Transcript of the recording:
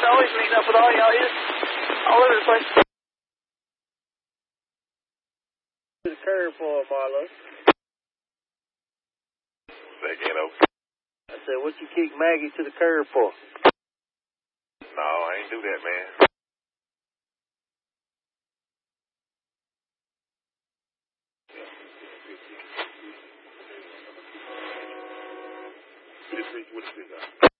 always meeting up with all y'all here. All over the place. To the curb for Marlo. Say again, over. I said, what you kick Maggie to the curb for? No, I ain't do that, man. What you got?